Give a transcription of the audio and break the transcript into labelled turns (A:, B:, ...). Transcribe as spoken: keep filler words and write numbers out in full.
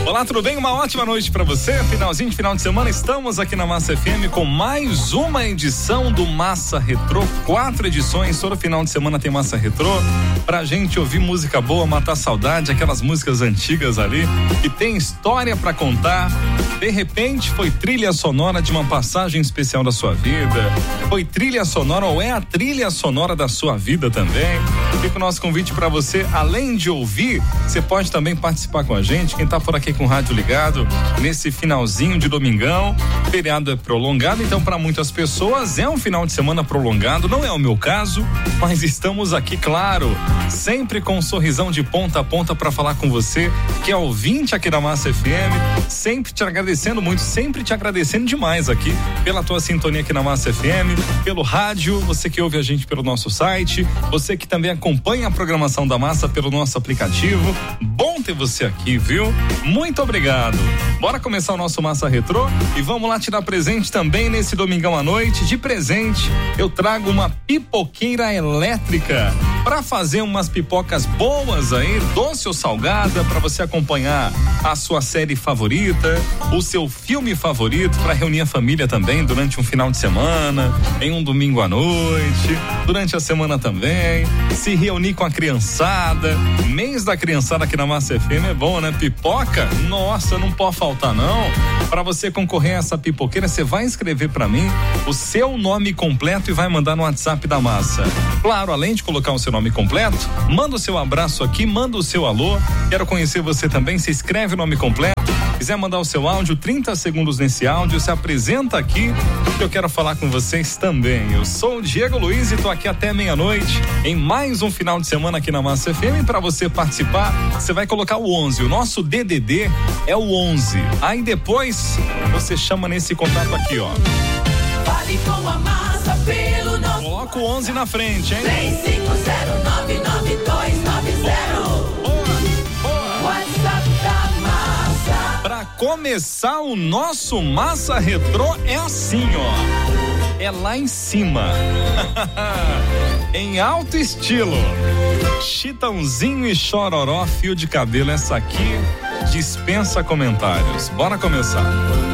A: Olá, tudo bem? Uma ótima noite pra você. Finalzinho de final de semana, estamos aqui na Massa F M com mais uma edição do Massa Retrô. Quatro edições, todo final de semana tem Massa Retrô. Pra gente ouvir música boa, matar saudade, aquelas músicas antigas ali, que tem história pra contar. De repente foi trilha sonora de uma passagem especial da sua vida. Foi trilha sonora ou é a trilha sonora da sua vida também. Fica o nosso convite pra você, além de ouvir, você pode também participar com a gente. Quem tá por aqui com o rádio ligado nesse finalzinho de domingão, feriado é prolongado, então para muitas pessoas é um final de semana prolongado, não é o meu caso, mas estamos aqui, claro, sempre com um sorrisão de ponta a ponta para falar com você, que é ouvinte aqui da Massa F M, sempre te agradecendo muito, sempre te agradecendo demais aqui pela tua sintonia aqui na Massa F M, pelo rádio, você que ouve a gente pelo nosso site, você que também acompanha a programação da Massa pelo nosso aplicativo. Bom ter você aqui, viu? Muito obrigado. Bora começar o nosso Massa Retrô e vamos lá te dar presente também nesse domingão à noite. De presente, eu trago uma pipoqueira elétrica para fazer umas pipocas boas aí, doce ou salgada, para você acompanhar a sua série favorita, o seu filme favorito, para reunir a família também durante um final de semana, em um domingo à noite, durante a semana também, se reunir com a criançada. Mês da criançada aqui na Massa F M é bom, né? Pipoca, nossa, não pode faltar não. Para você concorrer a essa pipoqueira, você vai escrever para mim o seu nome completo e vai mandar no WhatsApp da Massa. Claro, além de colocar o seu nome completo, manda o seu abraço aqui, manda o seu alô. Quero conhecer você também, se escreve o nome completo. Quiser mandar o seu áudio, trinta segundos nesse áudio, se apresenta aqui, que eu quero falar com vocês também. Eu sou o Diego Luiz e tô aqui até meia-noite em mais um final de semana aqui na Massa F M. Para você participar, você vai colocar o onze. O nosso D D D é o onze. Aí depois você chama nesse contato aqui, ó.
B: Fale com a Massa pelo nosso.
A: Coloca o onze na frente, hein?
B: três cinco zero nove nove dois nove zero. WhatsApp da Massa.
A: Pra começar o nosso Massa Retrô é assim, ó. É lá em cima. Em alto estilo. Chitãozinho e Chororó, fio de cabelo. Essa aqui dispensa comentários. Bora começar.